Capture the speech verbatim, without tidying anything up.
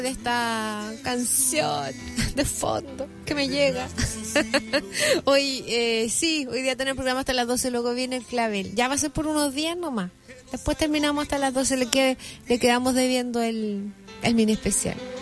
de esta canción de fondo que me llega. Hoy, eh, sí, hoy día tenemos programa hasta las doce, luego viene el clavel. Ya va a ser por unos días nomás. Después terminamos hasta las doce, le, qued, le quedamos debiendo el, el mini especial.